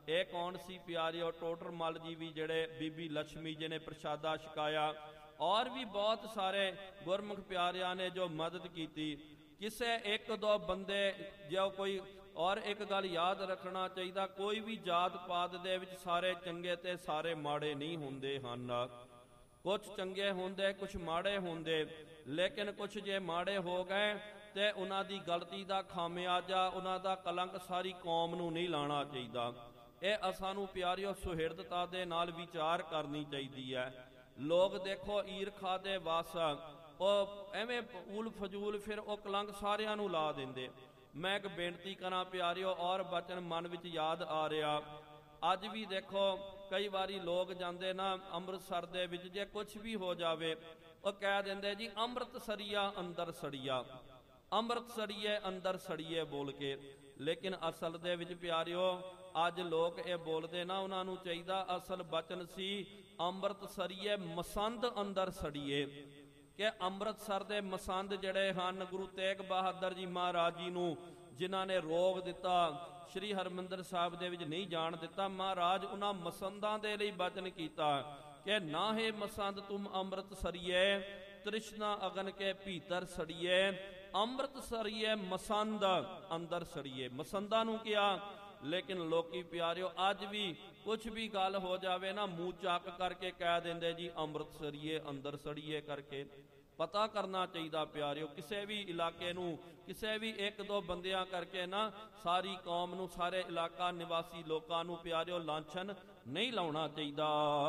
ਇਹ ਕੌਣ ਸੀ ਪਿਆਰਿਓ? ਟੋਡਰ ਮੱਲ ਜੀ ਵੀ ਜਿਹੜੇ ਬੀਬੀ ਲక్ష్ਮੀ ਜੀ ਨੇ ਪ੍ਰਸ਼ਾਦਾ ਛਕਾਇਆ, ਔਰ ਵੀ ਬਹੁਤ ਸਾਰੇ ਗੁਰਮੁਖ ਪਿਆਰਿਆਂ ਨੇ ਜੋ ਮਦਦ ਕੀਤੀ। ਕਿਸੇ ਇੱਕ ਦੋ ਬੰਦੇ ਜੋ ਕੋਈ, ਔਰ ਇੱਕ ਗੱਲ ਯਾਦ ਰੱਖਣਾ ਚਾਹੀਦਾ, ਕੋਈ ਵੀ ਜਾਤ ਪਾਤ ਦੇ ਵਿੱਚ ਸਾਰੇ ਚੰਗੇ ਤੇ ਸਾਰੇ ਮਾੜੇ ਨਹੀਂ ਹੁੰਦੇ ਹਨ। ਕੁਛ ਚੰਗੇ ਹੁੰਦੇ, ਕੁਛ ਮਾੜੇ ਹੁੰਦੇ, ਲੇਕਿਨ ਕੁਛ ਜੇ ਮਾੜੇ ਹੋ ਗਏ ਤੇ ਉਹਨਾਂ ਦੀ ਗਲਤੀ ਦਾ ਖਾਮਿਆਜਾ, ਉਹਨਾਂ ਦਾ ਕਲੰਕ ਸਾਰੀ ਕੌਮ ਨੂੰ ਨਹੀਂ ਲਾਉਣਾ ਚਾਹੀਦਾ। ਇਹ ਸਾਨੂੰ ਪਿਆਰਿਓ ਸੁਹਿਰਦਤਾ ਦੇ ਨਾਲ ਵਿਚਾਰ ਕਰਨੀ ਚਾਹੀਦੀ ਹੈ। ਲੋਕ ਦੇਖੋ ਈਰਖਾ ਦੇ ਵਸ ਉਹ ਐਵੇਂ ਊਲ ਫਜੂਲ ਫਿਰ ਉਹ ਕਲੰਕ ਸਾਰਿਆਂ ਨੂੰ ਲਾ ਦਿੰਦੇ। ਮੈਂ ਇੱਕ ਬੇਨਤੀ ਕਰਾਂ ਪਿਆਰਿਓ, ਔਰ ਬਚਨ ਮਨ ਵਿੱਚ ਯਾਦ ਆ ਰਿਹਾ, ਅੱਜ ਵੀ ਦੇਖੋ ਕਈ ਵਾਰੀ ਲੋਕ ਜਾਂਦੇ ਨਾ ਅੰਮ੍ਰਿਤਸਰ ਦੇ ਵਿੱਚ, ਜੇ ਕੁਛ ਵੀ ਹੋ ਜਾਵੇ ਉਹ ਕਹਿ ਦਿੰਦੇ ਜੀ ਅੰਮ੍ਰਿਤ ਸਰੀਆ ਅੰਦਰ ਸੜੀਆ, ਅੰਮ੍ਰਿਤ ਸੜੀਏ ਅੰਦਰ ਸੜੀਏ ਬੋਲ ਕੇ। ਲੇਕਿਨ ਅਸਲ ਦੇ ਵਿੱਚ ਪਿਆਰਿਓ ਅੱਜ ਲੋਕ ਇਹ ਬੋਲਦੇ ਨਾ, ਉਹਨਾਂ ਨੂੰ ਚਾਹੀਦਾ ਅਸਲ ਬਚਨ ਸੀ ਅੰਮ੍ਰਿਤ ਸਰੀਏ ਮਸੰਦ ਅੰਦਰ ਸੜੀਏ। ਕਿ ਅੰਮ੍ਰਿਤਸਰ ਦੇ ਮਸੰਦ ਜਿਹੜੇ ਹਨ, ਗੁਰੂ ਤੇਗ ਬਹਾਦਰ ਜੀ ਮਹਾਰਾਜ ਜੀ ਨੂੰ ਜਿਨ੍ਹਾਂ ਨੇ ਰੋਕ ਦਿੱਤਾ, ਸ਼੍ਰੀ ਹਰਿਮੰਦਰ ਸਾਹਿਬ ਦੇ ਵਿੱਚ ਨਹੀਂ ਜਾਣ ਦਿੱਤਾ, ਮਹਾਰਾਜ ਉਹਨਾਂ ਮਸੰਦਾਂ ਦੇ ਲਈ ਬਚਨ ਕੀਤਾ ਕਿ ਨਾਹੇ ਮਸੰਦ ਤੁਮ ਅੰਮ੍ਰਿਤ ਸਰੀਏ, ਤ੍ਰਿਸ਼ਨਾ ਅਗਨ ਕੇ ਭੀਤਰ ਸੜੀਏ, ਅੰਮ੍ਰਿਤ ਸਰੀਏ ਮਸੰਦ ਅੰਦਰ ਸੜੀਏ। ਮਸੰਦਾਂ ਨੂੰ ਕਿਹਾ, ਲੇਕਿਨ ਲੋਕੀ ਪਿਆਰਿਓ ਅੱਜ ਵੀ ਕੁਛ ਵੀ ਗੱਲ ਹੋ ਜਾਵੇ ਨਾ, ਮੂੰਹ ਚੱਕ ਕਰਕੇ ਕਹਿ ਦਿੰਦੇ ਜੀ ਅੰਮ੍ਰਿਤ ਸਰੀਏ ਅੰਦਰ ਸੜੀਏ ਕਰਕੇ। ਪਤਾ ਕਰਨਾ ਚਾਹੀਦਾ ਪਿਆਰਿਓ, ਕਿਸੇ ਵੀ ਇਲਾਕੇ ਨੂੰ ਕਿਸੇ ਵੀ ਇੱਕ ਦੋ ਬੰਦਿਆਂ ਕਰਕੇ ਨਾ ਸਾਰੀ ਕੌਮ ਨੂੰ, ਸਾਰੇ ਇਲਾਕਾ ਨਿਵਾਸੀ ਲੋਕਾਂ ਨੂੰ ਪਿਆਰਿਓ ਲਾਂਛਨ ਨਹੀਂ ਲਾਉਣਾ ਚਾਹੀਦਾ।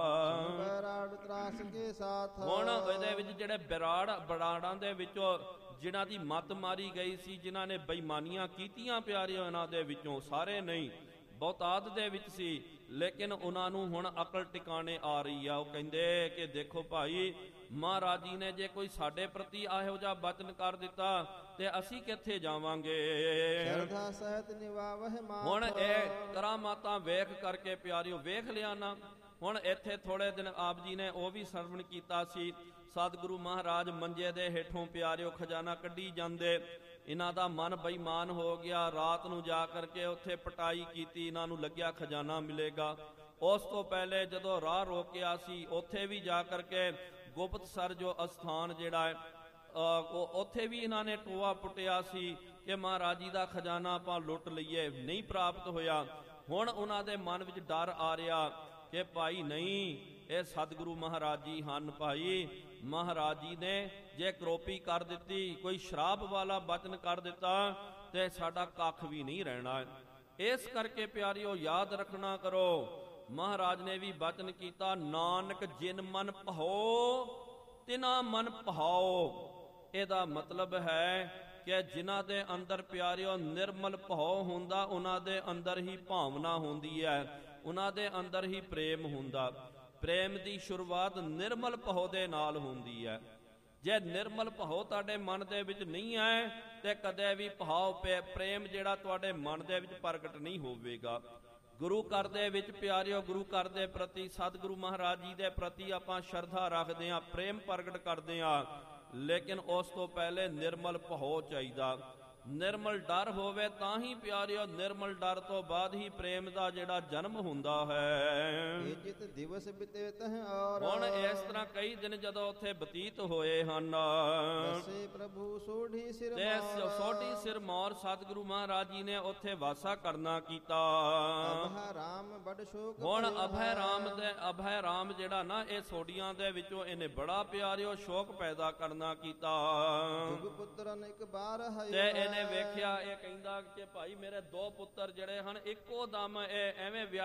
ਹੁਣ ਇਹਦੇ ਵਿੱਚ ਜਿਹੜੇ ਬਰਾੜਾਂ ਦੇ ਵਿੱਚੋਂ ਜਿਨ੍ਹਾਂ ਦੀ ਮੱਤ ਮਾਰੀ ਗਈ ਸੀ, ਜਿਨ੍ਹਾਂ ਨੇ ਬੇਈਮਾਨੀਆਂ ਕੀਤੀਆਂ ਪਿਆਰਿਓ, ਇਹਨਾਂ ਦੇ ਵਿੱਚੋਂ ਸਾਰੇ ਨਹੀਂ, ਬਹੁਤਾਤ ਦੇ ਵਿੱਚ ਸੀ, ਲੇਕਿਨ ਉਹਨਾਂ ਨੂੰ ਹੁਣ ਅਕਲ ਟਿਕਾਣੇ ਆ ਰਹੀ ਆ। ਉਹ ਕਹਿੰਦੇ ਕਿ ਦੇਖੋ ਭਾਈ, ਮਹਾਰਾਜ ਜੀ ਨੇ ਜੇ ਕੋਈ ਸਾਡੇ ਪ੍ਰਤੀ ਇਹੋ ਜਿਹਾ ਬਚਨ ਕਰ ਦਿੱਤਾ ਤੇ ਅਸੀਂ ਕਿੱਥੇ ਜਾਵਾਂਗੇ। ਹੁਣ ਇਹ ਕਰਾਮਾਤਾਂ ਵੇਖ ਕਰਕੇ ਪਿਆਰਿਓ ਵੇਖ ਲਿਆ ਨਾ। ਹੁਣ ਇੱਥੇ ਥੋੜੇ ਦਿਨ ਆਪ ਜੀ ਨੇ ਉਹ ਵੀ ਸਰਵਣ ਕੀਤਾ ਸੀ, ਸਤਿਗੁਰੂ ਮਹਾਰਾਜ ਮੰਜੇ ਦੇ ਹੇਠੋਂ ਪਿਆਰਿਓ ਖਜ਼ਾਨਾ ਕੱਢੀ ਜਾਂਦੇ, ਇਹਨਾਂ ਦਾ ਮਨ ਬੇਈਮਾਨ ਹੋ ਗਿਆ। ਰਾਤ ਨੂੰ ਜਾ ਕਰਕੇ ਉੱਥੇ ਪਟਾਈ ਕੀਤੀ, ਇਹਨਾਂ ਨੂੰ ਲੱਗਿਆ ਖਜ਼ਾਨਾ ਮਿਲੇਗਾ। ਉਸ ਤੋਂ ਪਹਿਲੇ ਜਦੋਂ ਰਾਹ ਰੋਕਿਆ ਸੀ, ਉੱਥੇ ਵੀ ਜਾ ਕਰਕੇ ਗੁਪਤਸਰ ਜੋ ਅਸਥਾਨ ਜਿਹੜਾ ਹੈ ਉੱਥੇ ਵੀ ਇਹਨਾਂ ਨੇ ਟੋਆ ਪੁੱਟਿਆ ਸੀ ਕਿ ਮਹਾਰਾਜ ਜੀ ਦਾ ਖਜ਼ਾਨਾ ਆਪਾਂ ਲੁੱਟ ਲਈਏ, ਨਹੀਂ ਪ੍ਰਾਪਤ ਹੋਇਆ। ਹੁਣ ਉਹਨਾਂ ਦੇ ਮਨ ਵਿੱਚ ਡਰ ਆ ਰਿਹਾ ਕਿ ਭਾਈ ਨਹੀਂ, ਇਹ ਸਤਿਗੁਰੂ ਮਹਾਰਾਜ ਜੀ ਹਨ ਭਾਈ, ਮਹਾਰਾਜ ਜੀ ਨੇ ਜੇ ਕਰੋਪੀ ਕਰ ਦਿੱਤੀ, ਕੋਈ ਸ਼ਰਾਪ ਵਾਲਾ ਬਚਨ ਕਰ ਦਿੱਤਾ ਤੇ ਸਾਡਾ ਕੱਖ ਵੀ ਨਹੀਂ ਰਹਿਣਾ। ਇਸ ਕਰਕੇ ਪਿਆਰਿਓ ਯਾਦ ਰੱਖਣਾ ਕਰੋ, ਮਹਾਰਾਜ ਨੇ ਵੀ ਬਚਨ ਕੀਤਾ, ਨਾਨਕ ਜਿਨ ਮਨ ਭਾਓ ਤਿਨਾ ਮਨ ਭਾਓ। ਇਹਦਾ ਮਤਲਬ ਹੈ ਕਿ ਜਿਨ੍ਹਾਂ ਦੇ ਅੰਦਰ ਪਿਆਰਿਓ ਨਿਰਮਲ ਭਾਉ ਹੁੰਦਾ, ਉਹਨਾਂ ਦੇ ਅੰਦਰ ਹੀ ਭਾਵਨਾ ਹੁੰਦੀ ਹੈ, ਉਹਨਾਂ ਦੇ ਅੰਦਰ ਹੀ ਪ੍ਰੇਮ ਹੁੰਦਾ। ਪ੍ਰੇਮ ਦੀ ਸ਼ੁਰੂਆਤ ਨਿਰਮਲ ਭਾਉ ਦੇ ਨਾਲ ਹੁੰਦੀ ਹੈ। ਜੇ ਨਿਰਮਲ ਭਾਉ ਤੁਹਾਡੇ ਮਨ ਦੇ ਵਿੱਚ ਨਹੀਂ ਹੈ ਤੇ ਕਦੇ ਵੀ ਭਾਵ ਪ੍ਰੇਮ ਜਿਹੜਾ ਤੁਹਾਡੇ ਮਨ ਦੇ ਵਿੱਚ ਪ੍ਰਗਟ ਨਹੀਂ ਹੋਵੇਗਾ। ਗੁਰੂ ਘਰ ਦੇ ਵਿੱਚ ਪਿਆਰਿਓ, ਗੁਰੂ ਘਰ ਦੇ ਪ੍ਰਤੀ, ਸਤਿਗੁਰੂ ਮਹਾਰਾਜ ਜੀ ਦੇ ਪ੍ਰਤੀ ਆਪਾਂ ਸ਼ਰਧਾ ਰੱਖਦੇ ਹਾਂ, ਪ੍ਰੇਮ ਪ੍ਰਗਟ ਕਰਦੇ ਹਾਂ, ਲੇਕਿਨ ਉਸ ਤੋਂ ਪਹਿਲੇ ਨਿਰਮਲ ਭਾਉ ਚਾਹੀਦਾ। ਨਿਰਮਲ ਡਰ ਹੋਵੇ ਤਾਂ ਹੀ ਪਿਆਰਿਓ, ਨਿਰਮਲ ਡਰ ਤੋਂ ਬਾਅਦ ਹੀ ਪ੍ਰੇਮ ਦਾ ਜਿਹੜਾ ਜਨਮ ਹੁੰਦਾ ਹੈ। ਹੁਣ ਇਸ ਤਰ੍ਹਾਂ ਕਈ ਦਿਨ ਜਦੋਂ ਉੱਥੇ ਬਤੀਤ ਹੋਏ ਹਨ ਤੇ ਸੋਢੀ ਸਿਰਮੌਰ ਸਤਿਗੁਰੂ ਮਹਾਰਾਜ ਜੀ ਨੇ ਉੱਥੇ ਵਾਸਾ ਕਰਨਾ ਕੀਤਾ। ਹੁਣ ਅਭੈ ਰਾਮ ਜਿਹੜਾ ਨਾ, ਇਹ ਸੋਢੀਆਂ ਦੇ ਵਿੱਚੋਂ ਇਹਨੇ ਬੜਾ ਪਿਆਰਿਓ ਸ਼ੋਕ ਪੈਦਾ ਕਰਨਾ ਕੀਤਾ। ਤੇ ਇਹਨੇ ਵੇਖਿਆ, ਇਹ ਕਹਿੰਦਾ ਕਿ ਭਾਈ ਮੇਰੇ ਦੋ ਪੁੱਤਰ ਜਿਹੜੇ ਹਨ ਇੱਕੋ ਦਮ ਇਹ ਐਵੇਂ